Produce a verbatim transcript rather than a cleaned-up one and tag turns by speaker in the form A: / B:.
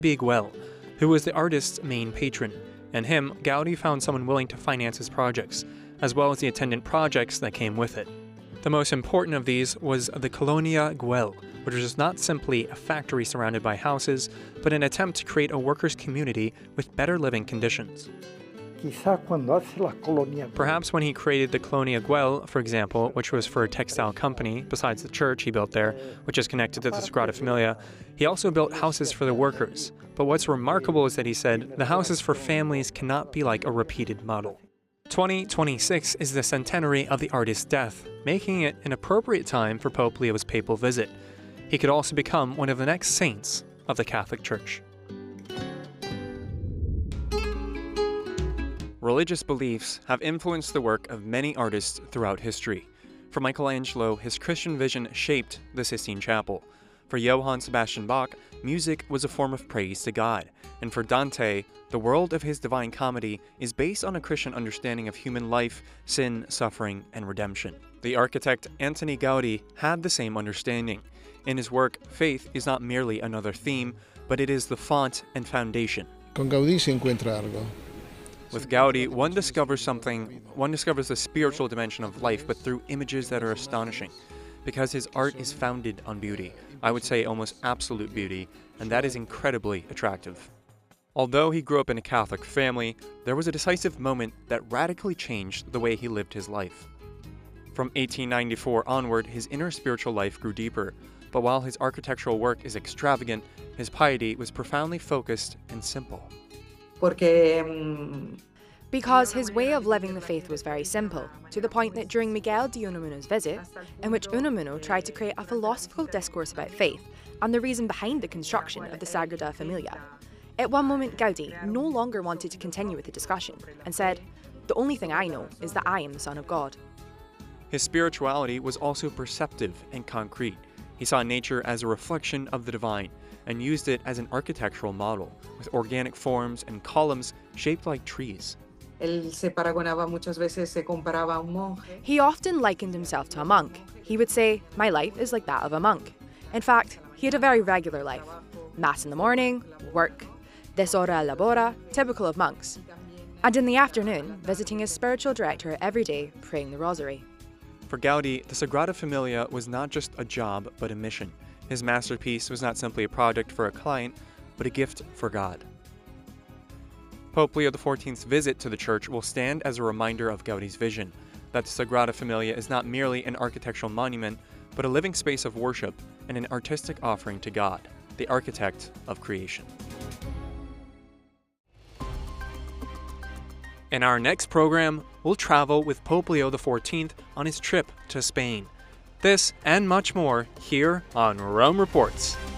A: Güell, who was the artist's main patron. In him, Gaudi found someone willing to finance his projects, as well as the attendant projects that came with it. The most important of these was the Colonia Güell, which was not simply a factory surrounded by houses, but an attempt to create a workers' community with better living conditions. Perhaps when he created the Colonia Güell, for example, which was for a textile company, besides the church he built there, which is connected to the Sagrada Familia, he also built houses for the workers. But what's remarkable is that he said, the houses for families cannot be like a repeated model. twenty twenty-six is the centenary of the artist's death, making it an appropriate time for Pope Leo's papal visit. He could also become one of the next saints of the Catholic Church. Religious beliefs have influenced the work of many artists throughout history. For Michelangelo, his Christian vision shaped the Sistine Chapel. For Johann Sebastian Bach, music was a form of praise to God. And for Dante, the world of his Divine Comedy is based on a Christian understanding of human life, sin, suffering, and redemption. The architect Antoni Gaudi had the same understanding. In his work, faith is not merely another theme, but it is the font and foundation.
B: Con Gaudí se encuentra algo.
A: With Gaudi, one discovers something, one discovers the spiritual dimension of life, but through images that are astonishing. Because his art is founded on beauty, I would say almost absolute beauty, and that is incredibly attractive. Although he grew up in a Catholic family, there was a decisive moment that radically changed the way he lived his life. From eighteen ninety-four onward, his inner spiritual life grew deeper, but while his architectural work is extravagant, his piety was profoundly focused and simple.
C: Because his way of living the faith was very simple, to the point that during Miguel de Unamuno's visit, in which Unamuno tried to create a philosophical discourse about faith and the reason behind the construction of the Sagrada Familia, at one moment Gaudi no longer wanted to continue with the discussion and said, "The only thing I know is that I am the Son of God."
A: His spirituality was also perceptive and concrete. He saw nature as a reflection of the divine, and used it as an architectural model, with organic forms and columns shaped like trees.
C: He often likened himself to a monk. He would say, "My life is like that of a monk." In fact, he had a very regular life. Mass in the morning, work, desora labora, typical of monks. And in the afternoon, visiting his spiritual director every day, praying the rosary.
A: For Gaudi, the Sagrada Familia was not just a job, but a mission. His masterpiece was not simply a project for a client, but a gift for God. Pope Leo the fourteenth's visit to the church will stand as a reminder of Gaudi's vision, that the Sagrada Familia is not merely an architectural monument, but a living space of worship and an artistic offering to God, the architect of creation. In our next program, we'll travel with Pope Leo the fourteenth on his trip to Spain. This and much more here on Rome Reports.